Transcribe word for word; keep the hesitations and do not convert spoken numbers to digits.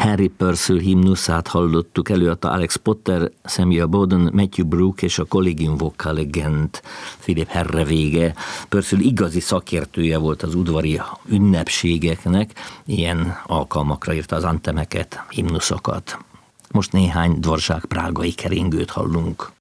Harry Purcell himnuszát hallottuk, előadta Alex Potter, Samuel Bowden, Matthew Brooke és a Collegium Vocalegent, Philip Herrevége. Purcell igazi szakértője volt az udvari ünnepségeknek, ilyen alkalmakra írta az antemeket, himnuszokat. Most néhány Dvořák prágai keringőt hallunk.